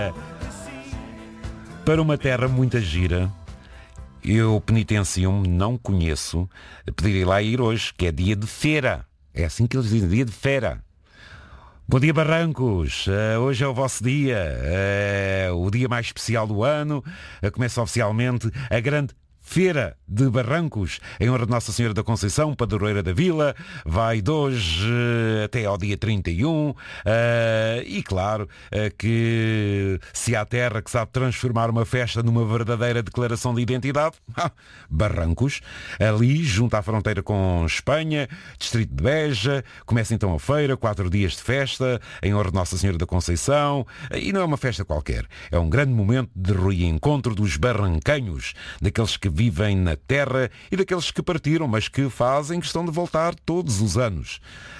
Para uma terra muito gira, eu penitencio-me, não conheço, pedirei lá ir hoje, que é dia de feira. É assim que eles dizem, dia de feira. Bom dia, Barrancos. Hoje é o vosso dia, o dia mais especial do ano. Começa oficialmente a grande Feira de Barrancos, em honra de Nossa Senhora da Conceição, padroeira da vila. Vai de hoje até ao dia 31. E claro que se há terra que sabe transformar uma festa numa verdadeira declaração de identidade, Barrancos, ali junto à fronteira com Espanha, distrito de Beja. Começa então a feira, 4 dias de festa, em honra de Nossa Senhora da Conceição. E não é uma festa qualquer, é um grande momento de reencontro dos barrancanhos, daqueles que vivem na terra e daqueles que partiram, mas que fazem questão de voltar todos os anos.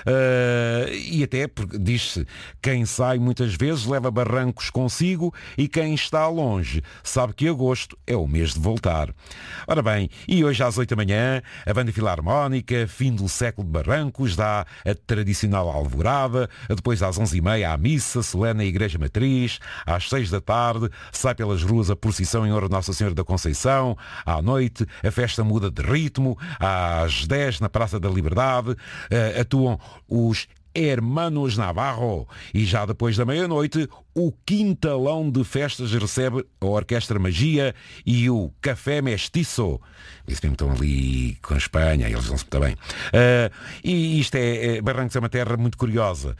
E até porque diz-se, quem sai muitas vezes leva Barrancos consigo, e quem está longe sabe que agosto é o mês de voltar. Ora bem, e hoje às 8 da manhã, a Banda Filarmónica, fim do século de Barrancos, dá a tradicional alvorada, depois às 11h30 a missa solene na Igreja Matriz, às 6 da tarde sai pelas ruas a procissão em honra de Nossa Senhora da Conceição. À noite a festa muda de ritmo, às 10 na Praça da Liberdade atuam os Hermanos Navarro, e já depois da meia-noite o Quintalão de Festas recebe a Orquestra Magia e o Café Mestiço. Isso mesmo, estão ali com a Espanha, eles vão-se muito bem. E isto Barrancos é uma terra muito curiosa.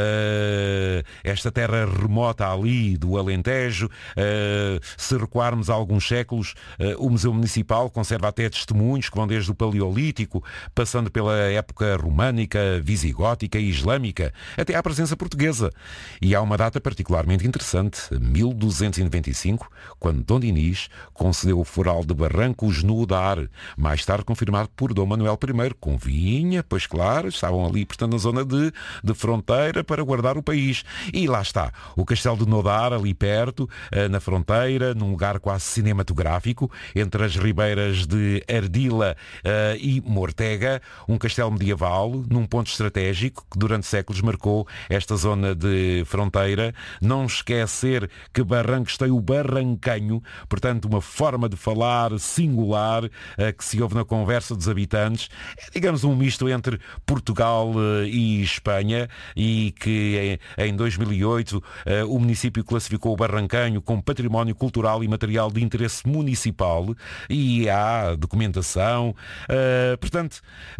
Esta terra remota ali do Alentejo, se recuarmos há alguns séculos, o Museu Municipal conserva até testemunhos que vão desde o Paleolítico, passando pela época românica, visigótica e islâmica, até à presença portuguesa. E há uma data particularmente interessante, 1295, quando Dom Dinis concedeu o foral de Barrancos no Udar, mais tarde confirmado por Dom Manuel I, com vinha, pois claro, estavam ali, portanto, na zona de fronteira para guardar o país. E lá está, o Castelo de Nodar, ali perto, na fronteira, num lugar quase cinematográfico, entre as ribeiras de Ardila e Mortega, um castelo medieval, num ponto estratégico que durante séculos marcou esta zona de fronteira. Não esquecer que Barrancos tem o barrancanho, portanto uma forma de falar singular que se ouve na conversa dos habitantes. É, digamos, um misto entre Portugal e Espanha, e que em 2008 o município classificou o barrancanho como património cultural e material de interesse municipal, e há documentação. Portanto,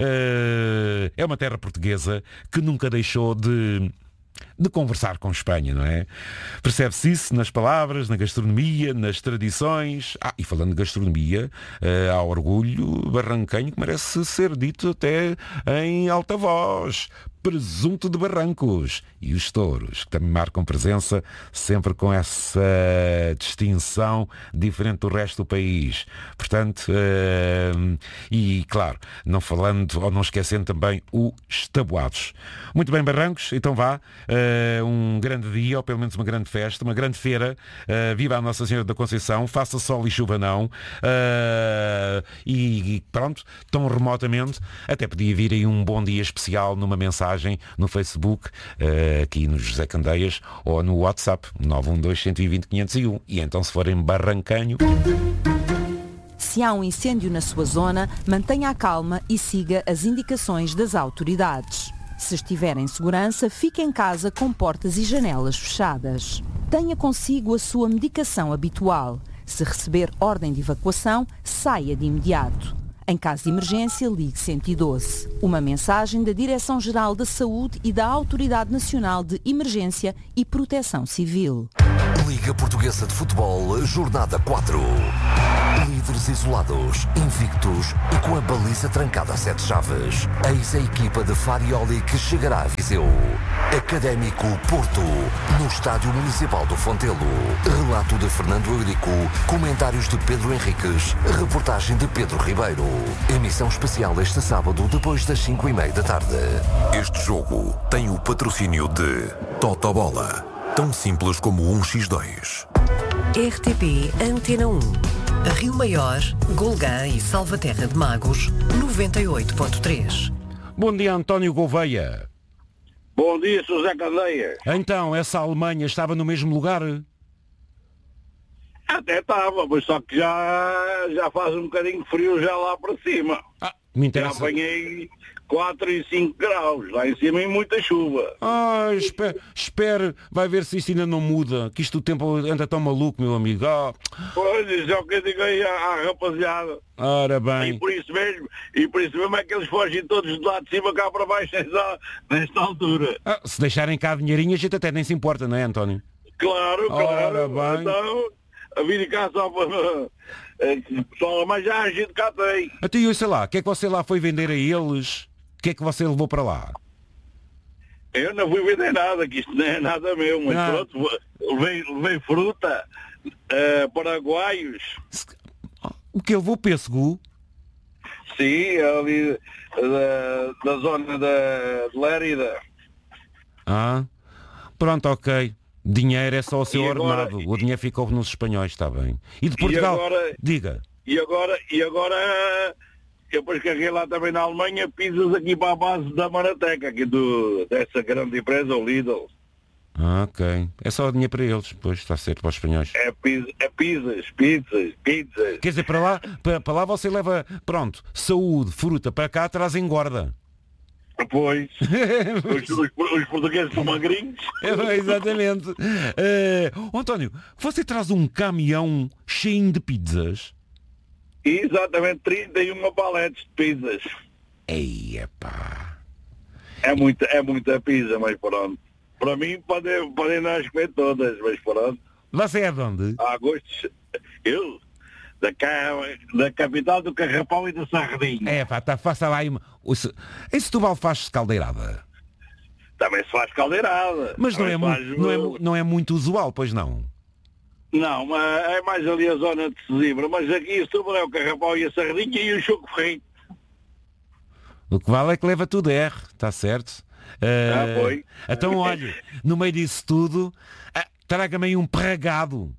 é uma terra portuguesa que nunca deixou de conversar com Espanha, não é? Percebe-se isso nas palavras, na gastronomia, nas tradições. E falando de gastronomia, há orgulho barrancanho que merece ser dito até em alta voz. Presunto de Barrancos e os touros, que também marcam presença, sempre com essa distinção diferente do resto do país. Portanto, e claro, não falando ou não esquecendo também os tabuados. Muito bem, Barrancos, então vá, um grande dia, ou pelo menos uma grande festa, uma grande feira. Viva a Nossa Senhora da Conceição, faça sol e chuva não. E pronto, tão remotamente, até podia vir aí um bom dia especial numa mensagem no Facebook, aqui no José Candeias, ou no WhatsApp 912-120-501. E então, se forem barrancanho... Se há um incêndio na sua zona, mantenha a calma e siga as indicações das autoridades. Se estiver em segurança, fique em casa com portas e janelas fechadas. Tenha consigo a sua medicação habitual. Se receber ordem de evacuação, saia de imediato. Em caso de emergência, ligue 112. Uma mensagem da Direção-Geral da Saúde e da Autoridade Nacional de Emergência e Proteção Civil. Liga Portuguesa de Futebol, Jornada 4. Líderes isolados, invictos e com a baliza trancada a 7 chaves. Eis a equipa de Farioli que chegará a Viseu. Académico Porto, no Estádio Municipal do Fontelo. Relato de Fernando Eurico, comentários de Pedro Henriques, reportagem de Pedro Ribeiro. Emissão especial este sábado, depois das 5h30 da tarde. Este jogo tem o patrocínio de Totobola. Tão simples como 1x2. RTP Antena 1. Rio Maior, Golgã e Salvaterra de Magos, 98.3. Bom dia, António Gouveia. Bom dia, José Candeias. Então, essa Alemanha estava no mesmo lugar? Até estava, mas só que já faz um bocadinho de frio já lá para cima. Me Já interessa. apanhei 4 e 5 graus lá em cima e muita chuva. Espere, vai ver se isto ainda não muda, que isto o tempo anda tão maluco, meu amigo. Pois, isso é o que eu digo aí à rapaziada. Ora E bem. por isso mesmo é que eles fogem todos de lá de cima cá para baixo nesta altura. Se deixarem cá dinheirinho, a gente até nem se importa, não é, António? Claro, Ora claro. bem. Então, a vir cá só para... Só, mas já a gente cá tem. Até eu sei lá, o que é que você lá foi vender a eles? O que é que você levou para lá? Eu não fui vender nada, que isto não é nada meu, mas Não. pronto, levei fruta, paraguaios, O que levou pêssego? sim, ali da zona de Lérida. Pronto, ok. Dinheiro é só o seu E agora- ordenado. O dinheiro ficou nos espanhóis, está bem. E de Portugal? agora- Diga. E agora, eu depois carreguei lá também na Alemanha, pizzas aqui para a base da Marateca, aqui dessa grande empresa, o Lidl. Ok. É só dinheiro para eles, pois está certo, para os espanhóis. É pizzas. Quer dizer, para lá você leva, pronto, saúde, fruta, para cá traz engorda. Depois, os portugueses são magrinhos. Exatamente. António, você traz um caminhão cheio de pizzas? Exatamente, 31 paletes de pizzas. Eia pá. É muita pizza, mas pronto. Para mim podem não comer todas, mas pronto. Você é de onde? Há gostos. Eu, da capital do Carrapão e da Sardinha. Faça lá aí. Em Setúbal faz-se caldeirada. Também se faz caldeirada. Mas não é, Também não é muito usual, pois não? Não, mas é mais ali a zona de Sesimbra. Mas aqui em Setúbal é o Carrapão e a Sardinha e o choco frito. O que vale é que leva tudo R, está certo? Foi. Então, olha, no meio disso tudo, traga-me aí um pregado.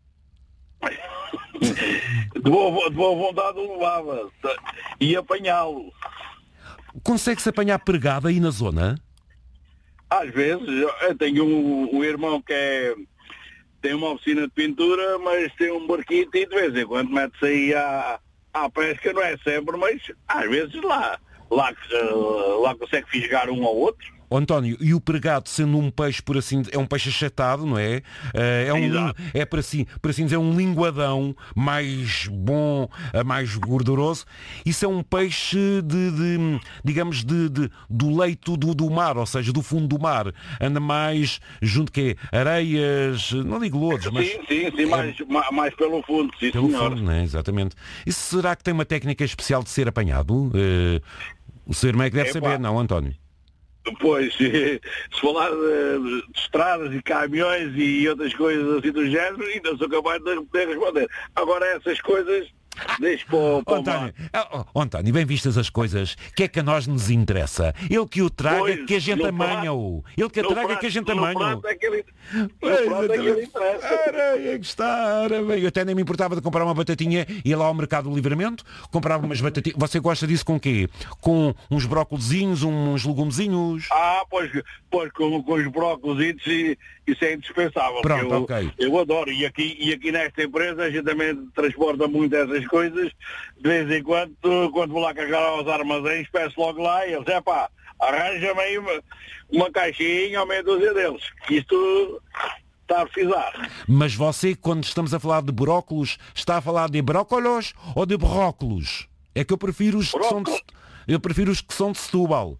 De boa vontade o levava. E apanhá-lo. Consegue-se apanhar pregado aí na zona? Às vezes, eu tenho um irmão que tem uma oficina de pintura, mas tem um barquito e de vez em quando mete-se aí à pesca, não é sempre, mas às vezes lá consegue fisgar um ao outro. António, e o pregado sendo um peixe, por assim, é um peixe achatado, não é? Exato. É por assim dizer, um linguadão mais bom, mais gorduroso. Isso é um peixe digamos, do leito do mar, ou seja, do fundo do mar. Anda mais junto que areias, não digo lodos, mas... Sim, mais pelo fundo, sim, Pelo senhor. fundo, né? Exatamente. E será que tem uma técnica especial de ser apanhado? O seu irmão é que deve saber, não, António? Pois, se falar de estradas e caminhões e outras coisas assim do género, ainda sou capaz de poder responder. Agora essas coisas, deixo para o António, António, bem vistas as coisas, que é que a nós nos interessa? Ele que o traga, Pois, que a gente no amanha-o. Ele que a traga, que a gente amanha-o. No prato é que ele interessa. Ora, que está, ora bem. Eu até nem me importava de comprar uma batatinha, ia lá ao Mercado do Livramento, comprava umas batatinhas. Você gosta disso com quê? Com uns brócolizinhos, uns legumezinhos? Pois com os brócolis, isso é indispensável. Pronto, ok. Eu adoro. E aqui nesta empresa a gente também transporta muito essas coisas. De vez em quando vou lá carregar aos armazéns, peço logo lá e eles, arranja-me aí uma caixinha ou meia dúzia deles. Isto está a precisar. Mas você, quando estamos a falar de brócolos, está a falar de brócolos ou de brócolos? É que eu prefiro os que são de Setúbal.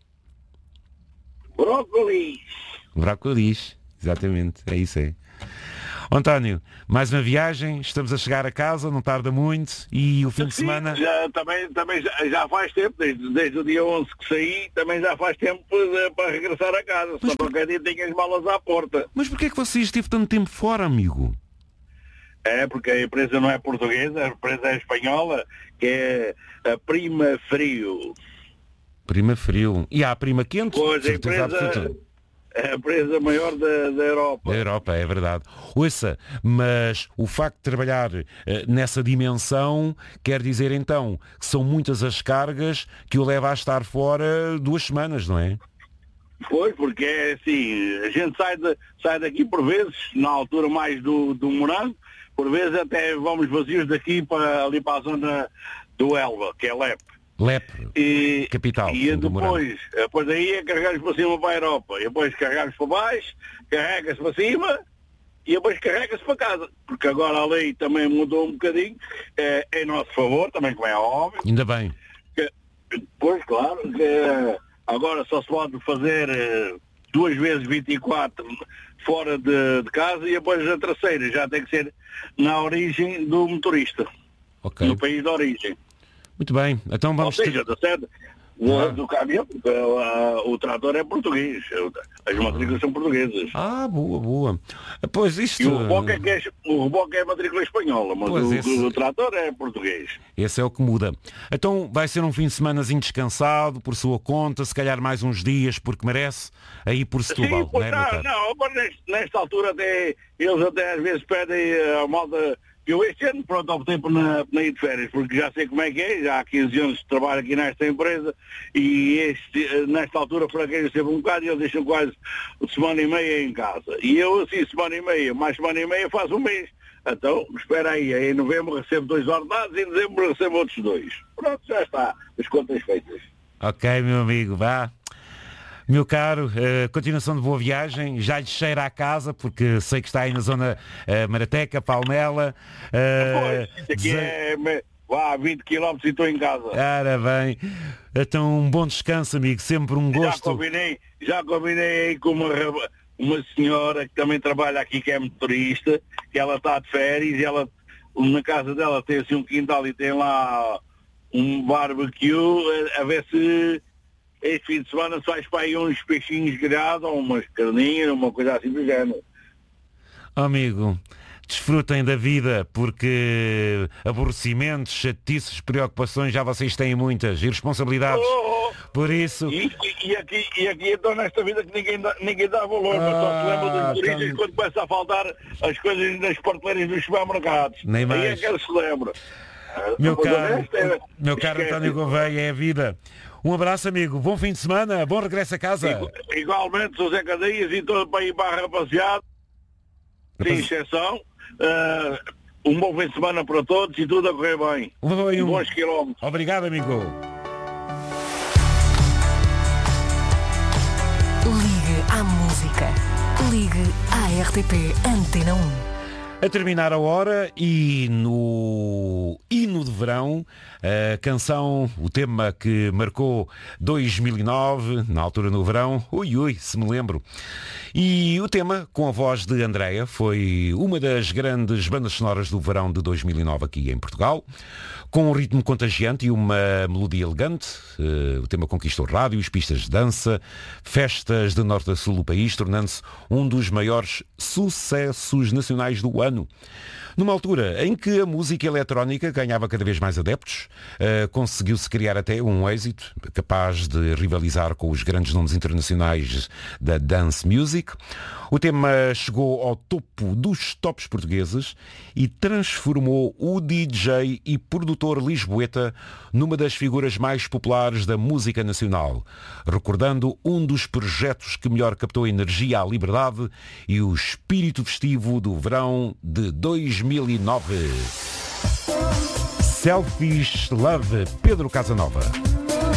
Brócolis. Brócolis, exatamente, é isso aí. António, mais uma viagem, estamos a chegar a casa, não tarda muito, e o fim de semana... Também já faz tempo, desde o dia 11 que saí, também já faz tempo para regressar a casa. Só qualquer dia tenho as malas à porta. Mas porquê é que você esteve tanto tempo fora, amigo? É, porque a empresa não é portuguesa, a empresa é espanhola, que é a Prima Frio. Prima Frio. E há a Prima Quente? Pois, a empresa... É a empresa maior da Europa. Da Europa, é verdade. Ouça, mas o facto de trabalhar nessa dimensão quer dizer então que são muitas as cargas que o leva a estar fora 2 semanas, não é? Pois, porque é assim, a gente sai daqui por vezes, na altura mais do morango, por vezes até vamos vazios daqui para ali para a zona do Elva, que é Lepe. Lepe, capital. E depois daí carregamos para cima para a Europa. E depois carregamos para baixo, carrega-se para cima e depois carrega-se para casa. Porque agora a lei também mudou um bocadinho, em nosso favor, também como é óbvio. Ainda bem. Pois, claro, que agora só se pode fazer 2 vezes 24 fora de casa e depois a terceira já tem que ser na origem do motorista. Okay. No país de origem. Muito bem, então vamos... Ou seja, está certo? Do caminhão, porque o trator é português, as matrículas são portuguesas. Boa. Pois isto... E o reboque é matrícula espanhola, mas o trator é português. Esse é o que muda. Então vai ser um fim de semanazinho descansado, por sua conta, se calhar mais uns dias, porque merece, aí por Setúbal. Sim, não, agora nesta altura eles até às vezes pedem a malta. Eu este ano, pronto, optei por na ir de férias, porque já sei como é que é, já há 15 anos de trabalho aqui nesta empresa e nesta altura fraquejo sempre um bocado e eles deixam quase semana e meia em casa. E eu, assim, semana e meia, mais semana e meia, faço um mês. Então, espera aí, em novembro recebo 2 ordenados e em dezembro recebo outros 2. Pronto, já está, as contas feitas. Ok, meu amigo, vá. Meu caro, continuação de boa viagem, já lhe cheira a casa, porque sei que está aí na zona Marateca, Palmela. Pois, aqui é a 20 km e estou em casa. Ora bem, então um bom descanso, amigo, sempre um gosto. Já combinei aí com uma senhora que também trabalha aqui, que é motorista, que ela está de férias e ela, na casa dela tem assim um quintal e tem lá um barbecue, a ver se... Este fim de semana se faz para aí uns peixinhos grelhados, ou umas carninhas, uma coisa assim do género. Amigo, desfrutem da vida, porque aborrecimentos, chatices, preocupações, já vocês têm muitas, e responsabilidades. Por isso... E aqui então nesta vida que ninguém dá valor, mas só se lembra dos turistas quando começa a faltar as coisas nas prateleiras dos supermercados. Nem mais. Aí é que ele se lembra. Meu caro António Gouveia, é a vida. Um abraço, amigo. Bom fim de semana. Bom regresso a casa. Igualmente, José Cadeias e todo para ir para a rapaziada. Sem exceção. Um bom fim de semana para todos e tudo a correr bem. Bons quilómetros. Obrigado, amigo. Ligue à música. Ligue à RTP Antena 1. A terminar a hora e no hino de verão, a canção, o tema que marcou 2009, na altura no verão, se me lembro. E o tema, com a voz de Andreia, foi uma das grandes bandas sonoras do verão de 2009 aqui em Portugal. Com um ritmo contagiante e uma melodia elegante, o tema conquistou rádios, pistas de dança, festas de norte a sul do país, tornando-se um dos maiores sucessos nacionais do ano. Numa altura em que a música eletrónica ganhava cada vez mais adeptos, conseguiu-se criar até um êxito capaz de rivalizar com os grandes nomes internacionais da dance music. O tema chegou ao topo dos tops portugueses e transformou o DJ e produtor lisboeta numa das figuras mais populares da música nacional, recordando um dos projetos que melhor captou a energia à liberdade e o espírito festivo do verão de 2009. Selfish Love, Pedro Casanova.